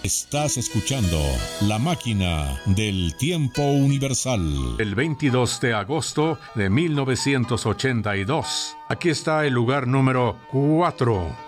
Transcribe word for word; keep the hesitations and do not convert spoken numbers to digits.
Estás escuchando La Máquina del Tiempo Universal. El veintidós de agosto de mil novecientos ochenta y dos. Aquí está el lugar número cuatro.